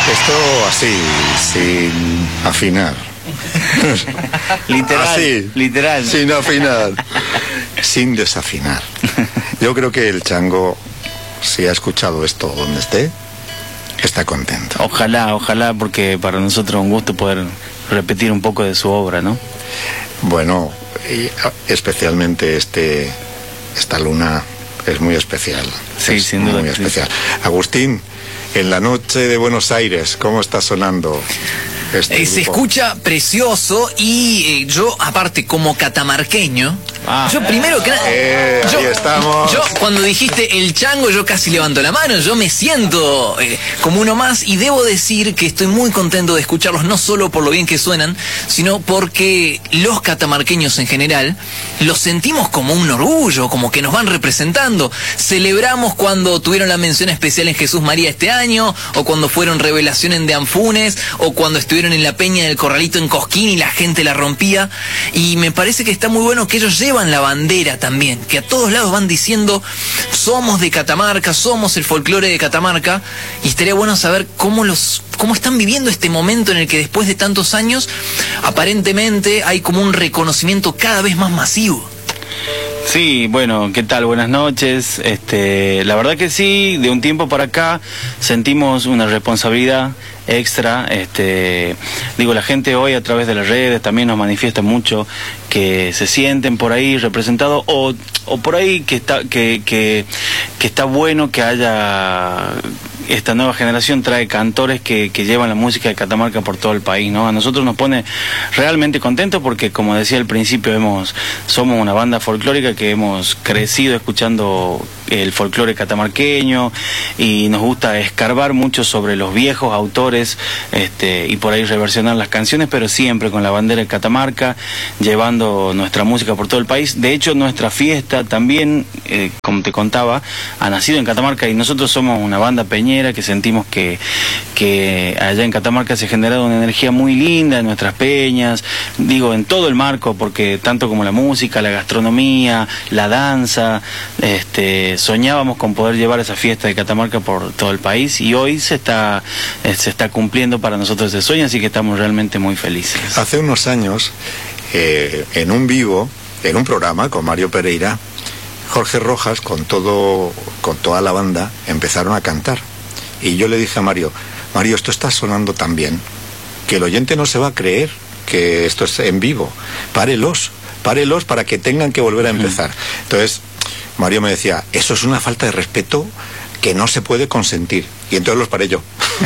Esto así, sin afinar. Literal, así, literal. Sin afinar, sin desafinar. Yo creo que el chango, si ha escuchado esto donde esté, está contento. Ojalá, porque para nosotros es un gusto poder repetir un poco de su obra, ¿no? Bueno, y especialmente esta luna es muy especial. Sí, sin duda. Muy especial. Agustín, en la noche de Buenos Aires, ¿cómo está sonando? Se escucha precioso y yo, aparte, como catamarqueño, yo primero que nada... ahí estamos. Yo, cuando dijiste el chango, yo casi levanto la mano, yo me siento como uno más y debo decir que estoy muy contento de escucharlos, no solo por lo bien que suenan, sino porque los catamarqueños en general los sentimos como un orgullo, como que nos van representando. Celebramos cuando tuvieron la mención especial en Jesús María este año, o cuando fueron revelación en De Anfunes, o cuando estuvieron en la Peña del Corralito en Cosquín y la gente la rompía. Y me parece que está muy bueno que ellos llevan la bandera también, que a todos lados van diciendo somos de Catamarca, somos el folclore de Catamarca, y estaría bueno saber cómo están viviendo este momento en el que después de tantos años aparentemente hay como un reconocimiento cada vez más masivo. Sí, bueno, ¿qué tal? Buenas noches. La verdad que sí, de un tiempo para acá sentimos una responsabilidad extra. La gente hoy a través de las redes también nos manifiesta mucho que se sienten por ahí representados o por ahí que está bueno que haya... Esta nueva generación trae cantores que llevan la música de Catamarca por todo el país, ¿no? A nosotros nos pone realmente contentos porque, como decía al principio, somos una banda folclórica que hemos crecido escuchando el folclore catamarqueño y nos gusta escarbar mucho sobre los viejos autores y por ahí reversionar las canciones, pero siempre con la bandera de Catamarca, llevando nuestra música por todo el país. De hecho, nuestra fiesta también, como te contaba, ha nacido en Catamarca y nosotros somos una banda peñera que sentimos que allá en Catamarca se ha generado una energía muy linda en nuestras peñas, en todo el marco, porque tanto como la música, la gastronomía, la danza, soñábamos con poder llevar esa fiesta de Catamarca por todo el país y hoy se está cumpliendo para nosotros ese sueño, así que estamos realmente muy felices. Hace unos años, en un vivo, en un programa con Mario Pereira, Jorge Rojas con toda la banda empezaron a cantar. Y yo le dije a Mario, esto está sonando tan bien que el oyente no se va a creer que esto es en vivo. Párelos para que tengan que volver a empezar. Entonces, Mario me decía, eso es una falta de respeto que no se puede consentir. Y entonces los paré yo.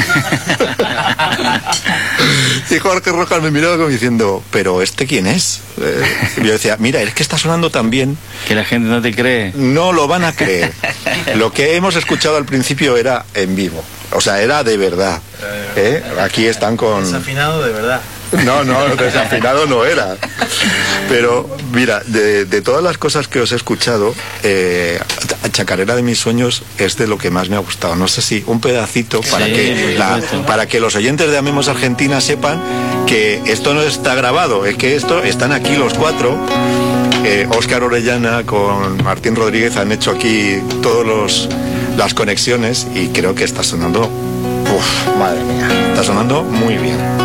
Y Jorge Rojas me miraba como diciendo, ¿pero quién es? Y yo decía, mira, es que está sonando tan bien que la gente no te cree. No lo van a creer. Lo que hemos escuchado al principio era en vivo. O sea, era de verdad. Aquí están con... Desafinado de verdad. No, desafinado no era. Pero mira, de todas las cosas que os he escuchado, Chacarera de mis sueños es de lo que más me ha gustado. No sé si un pedacito para que los oyentes de Amemos Argentina sepan que esto no está grabado, es que están aquí los cuatro. Óscar Orellana con Martín Rodríguez han hecho aquí todas las conexiones y creo que está sonando, madre mía, está sonando muy bien.